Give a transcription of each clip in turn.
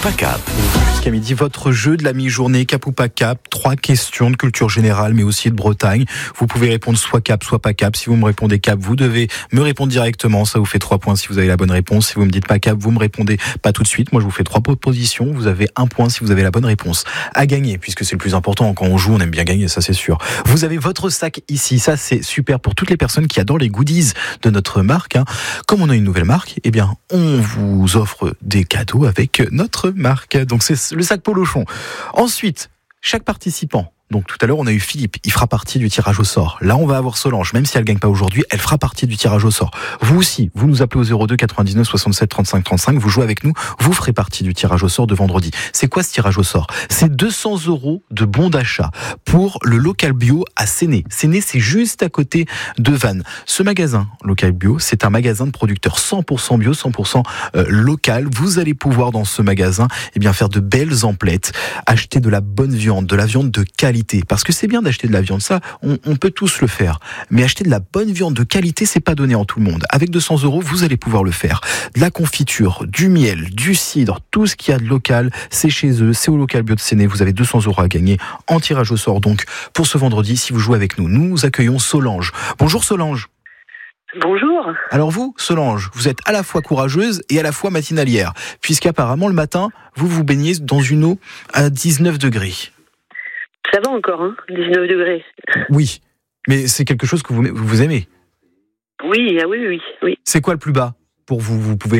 pas Cap. Jusqu'à midi, votre jeu de la mi-journée, Cap ou pas Cap. 3 questions de culture générale, mais aussi de Bretagne. Vous pouvez répondre soit Cap, soit pas Cap. Si vous me répondez Cap, vous devez me répondre directement. Ça vous fait 3 points si vous avez la bonne réponse. Si vous me dites pas Cap, vous me répondez pas tout de suite. Moi, je vous fais 3 propositions. Vous avez 1 point si vous avez la bonne réponse. À gagner, puisque c'est le plus important. Quand on joue, on aime bien gagner, ça c'est sûr. Vous avez votre sac ici. Ça, c'est super pour toutes les personnes qui adorent les goodies de notre marque. Comme on a une nouvelle marque, eh bien, on vous offre des cadeaux avec notre marque. Donc, c'est le sac Polochon. Ensuite, chaque participant. Donc tout à l'heure, on a eu Philippe, il fera partie du tirage au sort. Là, on va avoir Solange, même si elle gagne pas aujourd'hui, elle fera partie du tirage au sort. Vous aussi, vous nous appelez au 02 99 67 35 35, vous jouez avec nous, vous ferez partie du tirage au sort de vendredi. C'est quoi ce tirage au sort ? C'est 200 € de bons d'achat pour le local bio à Séné. Séné, c'est juste à côté de Vannes. Ce magasin local bio, c'est un magasin de producteurs 100% bio, 100% local. Vous allez pouvoir dans ce magasin, faire de belles emplettes, acheter de la bonne viande, de la viande de qualité. Parce que c'est bien d'acheter de la viande, ça, on peut tous le faire. Mais acheter de la bonne viande de qualité, c'est pas donné en tout le monde. Avec 200 €, vous allez pouvoir le faire. De la confiture, du miel, du cidre, tout ce qu'il y a de local, c'est chez eux, c'est au local bio de Séné. Vous avez 200 € à gagner en tirage au sort. Donc, pour ce vendredi, si vous jouez avec nous, nous accueillons Solange. Bonjour Solange. Bonjour. Alors vous, Solange, vous êtes à la fois courageuse et à la fois matinalière, puisqu'apparemment le matin, vous vous baignez dans une eau à 19 degrés. Ça va encore, 19 degrés. Oui, mais c'est quelque chose que vous aimez. Oui. C'est quoi le plus bas pour vous ? Vous pouvez.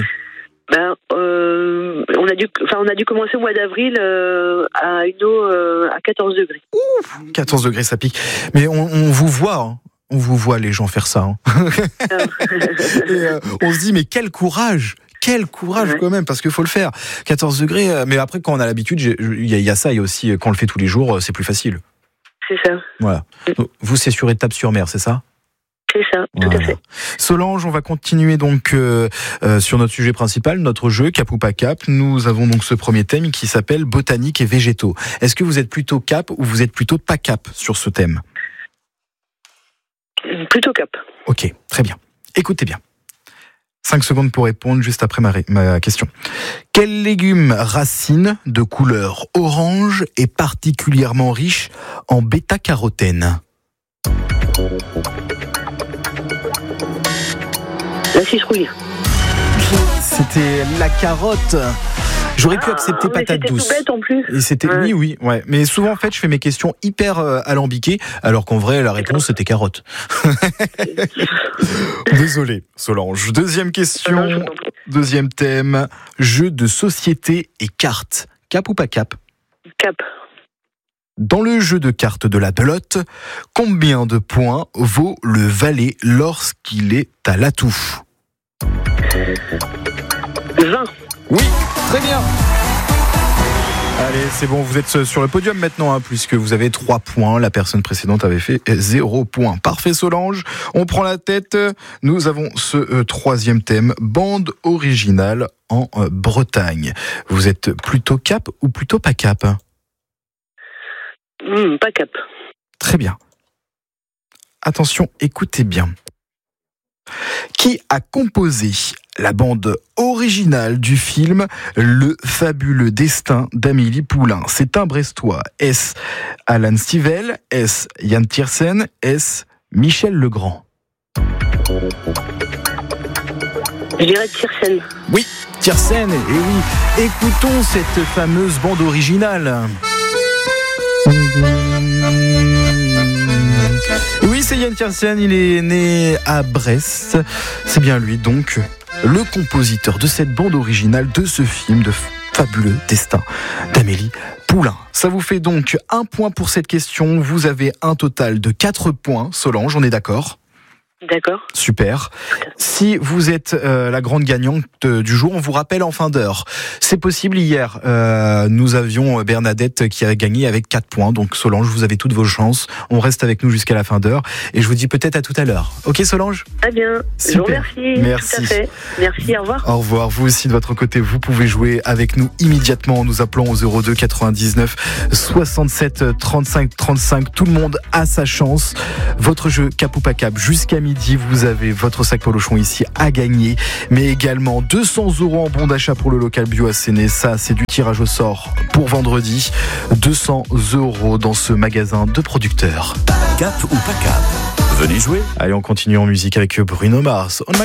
On a dû commencer au mois d'avril à une eau à 14 degrés. Ouf, 14 degrés, ça pique. Mais on vous voit, on vous voit les gens faire ça. Et, on se dit, mais quel courage ! Quel courage quand même, parce qu'il faut le faire. 14 degrés, mais après quand on a l'habitude, il y a ça, il y a aussi quand on le fait tous les jours, c'est plus facile. C'est ça. Voilà. Vous, c'est sur Étape-sur-Mer, c'est ça ? C'est ça, tout à fait. Solange, on va continuer donc sur notre sujet principal, notre jeu Cap ou pas Cap. Nous avons donc ce premier thème qui s'appelle botanique et végétaux. Est-ce que vous êtes plutôt Cap ou vous êtes plutôt pas Cap sur ce thème ? Plutôt Cap. Ok, très bien. Écoutez bien. 5 secondes pour répondre juste après ma question. Quel légume racine de couleur orange est particulièrement riche en bêta-carotène ? La citrouille. C'était la carotte. J'aurais pu accepter patate douce. C'était tout bête en plus. Et c'était oui. Mais souvent en fait, je fais mes questions hyper alambiquées, alors qu'en vrai la réponse c'était carotte. Désolé, Solange. Deuxième question, deuxième thème, jeu de société et cartes. Cap ou pas Cap ? Cap. Dans le jeu de cartes de la belote, combien de points vaut le valet lorsqu'il est à l'atout ? 20. Oui, très bien. Allez, c'est bon, vous êtes sur le podium maintenant, puisque vous avez 3 points. La personne précédente avait fait 0 points. Parfait, Solange. On prend la tête. Nous avons ce troisième thème, bande originale en Bretagne. Vous êtes plutôt Cap ou plutôt pas Cap ? Pas Cap. Très bien. Attention, écoutez bien. Qui a composé la bande originale du film Le fabuleux destin d'Amélie Poulain ? C'est un Brestois. Est-ce Alan Stivell ? Est-ce Yann Tiersen ? Est-ce Michel Legrand ? Je dirais Tiersen. Oui, Tiersen, et oui. Écoutons cette fameuse bande originale. Oui, c'est Yann Tiersen, il est né à Brest. C'est bien lui, donc, le compositeur de cette bande originale de ce film de fabuleux destin d'Amélie Poulain. Ça vous fait donc 1 point pour cette question. Vous avez un total de 4 points. Solange, on est d'accord ? D'accord. Super. Si vous êtes la grande gagnante du jour, on vous rappelle en fin d'heure. C'est possible. Hier, nous avions Bernadette qui a gagné avec 4 points. Donc Solange, vous avez toutes vos chances. On reste avec nous jusqu'à la fin d'heure. Et je vous dis peut-être à tout à l'heure. Ok Solange ? Très bien. Super. Je vous remercie. Merci. Tout à fait. Merci, au revoir. Au revoir. Vous aussi de votre côté, vous pouvez jouer avec nous immédiatement en nous appelant au 02 99 67 35 35. Tout le monde a sa chance. Votre jeu Cap ou pas Cap jusqu'à midi, vous avez votre sac Polochon ici à gagner, mais également 200 € en bon d'achat pour le local bio à Séné. Ça, c'est du tirage au sort pour vendredi. 200 € dans ce magasin de producteurs. Cap ou pas cap? Venez jouer. Allez, on continue en musique avec Bruno Mars.